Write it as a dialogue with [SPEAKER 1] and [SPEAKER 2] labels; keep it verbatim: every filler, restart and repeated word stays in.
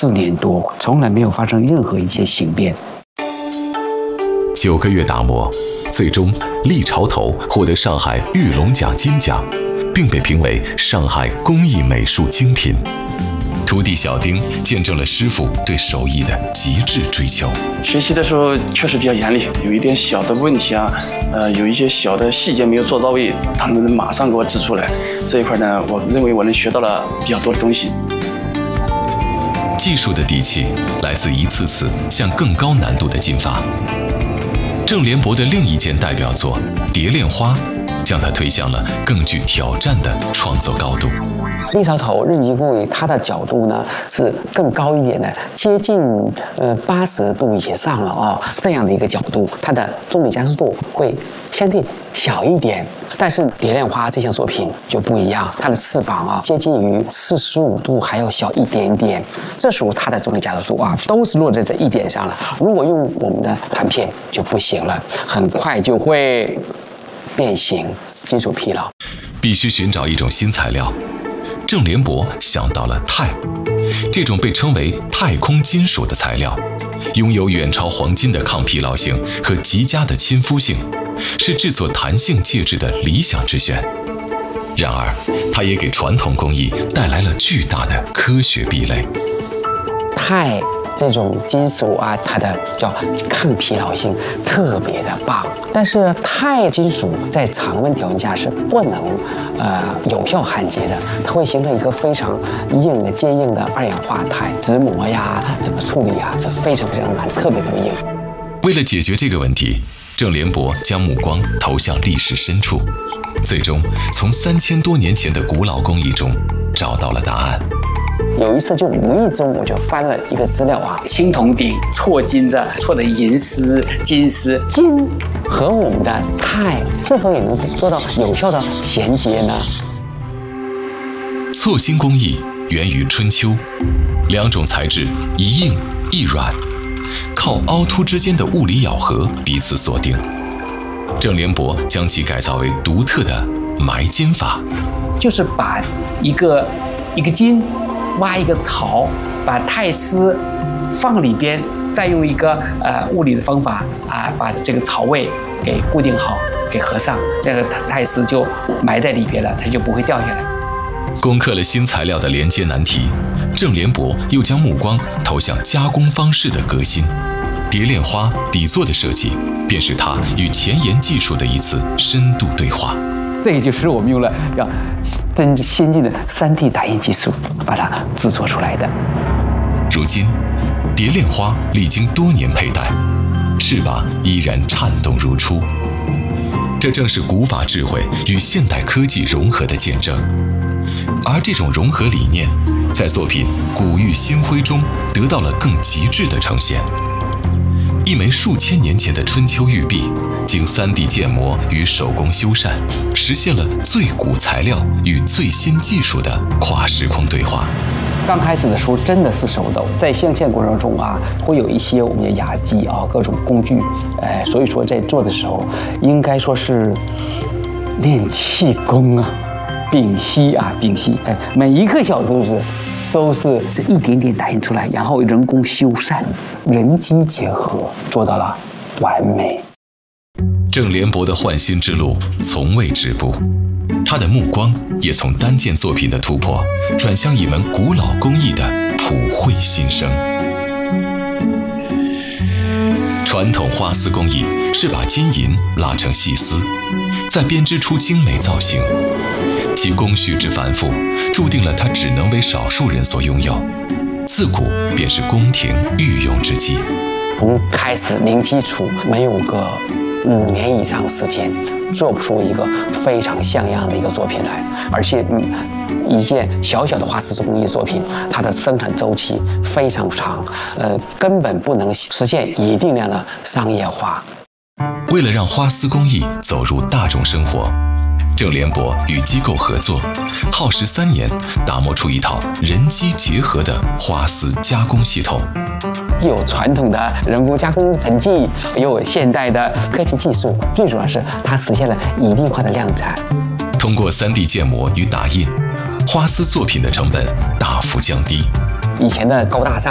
[SPEAKER 1] 四年多，从来没有发生任何一些形变。
[SPEAKER 2] 九个月打磨，最终立潮头获得上海玉龙奖金奖，并被评为上海工艺美术精品。徒弟小丁见证了师傅对手艺的极致追求。
[SPEAKER 3] 学习的时候确实比较严厉，有一点小的问题啊，呃，有一些小的细节没有做到位，他们能马上给我指出来。这一块呢，我认为我能学到了比较多的东西。
[SPEAKER 2] 技术的底气来自一次次向更高难度的进发。郑连博的另一件代表作《蝶恋花》，将他推向了更具挑战的创作高度。
[SPEAKER 1] 立潮头日积工艺，它的角度呢是更高一点的，接近呃八十度以上了啊、哦，这样的一个角度，它的重力加速度会相对小一点。但是《蝶恋花》这项作品就不一样，它的翅膀啊接近于四十五度，还要小一点点。这时候它的重力加速度啊都是落在这一点上了。如果用我们的弹片就不行了，很快就会变形、金属疲劳。
[SPEAKER 2] 必须寻找一种新材料。郑连博想到了钛，这种被称为太空金属的材料，拥有远超黄金的抗疲劳性和极佳的亲肤性，是制作弹性介质的理想之选。然而，它也给传统工艺带来了巨大的科学壁垒。
[SPEAKER 1] 钛这种金属啊，它的叫抗疲劳性特别的棒，但是钛金属在常温条件下是不能呃有效焊接的，它会形成一个非常硬的坚硬的二氧化钛，直磨呀，怎么处理呀，是非常非常难，特别的硬。
[SPEAKER 2] 为了解决这个问题，郑连博将目光投向历史深处，最终从三千多年前的古老工艺中找到了答案。
[SPEAKER 1] 有一次就无意中我就翻了一个资料啊，青铜鼎错金着，错的银丝、金丝，金和我们的钛是否也能做到有效的衔接呢？
[SPEAKER 2] 错金工艺源于春秋，两种材质一硬一软，靠凹凸之间的物理咬合彼此锁定。郑连博将其改造为独特的埋金法，
[SPEAKER 1] 就是把一个一个金挖一个槽，把钛丝放里边，再用一个呃物理的方法啊，把这个槽位给固定好，给合上，这个钛丝就埋在里边了，它就不会掉下来。
[SPEAKER 2] 攻克了新材料的连接难题，郑连博又将目光投向加工方式的革新。蝶恋花底座的设计，便是他与前沿技术的一次深度对话。
[SPEAKER 1] 这也就是我们用了要真先进的 三 D 打印技术把它制作出来的。
[SPEAKER 2] 如今，蝶恋花历经多年佩戴，翅膀依然颤动如初。这正是古法智慧与现代科技融合的见证。而这种融合理念，在作品《古玉新辉》中得到了更极致的呈现。一枚数千年前的春秋玉璧，经 三 D 建模与手工修缮，实现了最古材料与最新技术的跨时空对话。
[SPEAKER 1] 刚开始的时候真的是手抖，在镶嵌过程中啊，会有一些我们的压机啊，各种工具，哎，所以说在做的时候，应该说是练气功啊，屏息啊，屏息，哎，每一个小珠子都是这一点点打印出来，然后人工修缮，人机结合，做到了完美。
[SPEAKER 2] 郑连博的焕新之路从未止步，他的目光也从单件作品的突破，转向一门古老工艺的普惠新生。传统花丝工艺是把金银拉成细丝，再编织出精美造型，其工序之繁复，注定了它只能为少数人所拥有。自古便是宫廷御用之技，
[SPEAKER 1] 从开始零基础，没有个五年以上时间，做不出一个非常像样的一个作品来。而且，嗯，一件小小的花丝工艺作品，它的生产周期非常长，呃，根本不能实现一定量的商业化。
[SPEAKER 2] 为了让花丝工艺走入大众生活，郑连博与机构合作，耗时三年，打磨出一套人机结合的花丝加工系统。
[SPEAKER 1] 有传统的人工加工痕迹，又有现代的科技技术，最主要是它实现了一定化的量产。
[SPEAKER 2] 通过 三 D 建模与打印，花丝作品的成本大幅降低。
[SPEAKER 1] 以前的高大上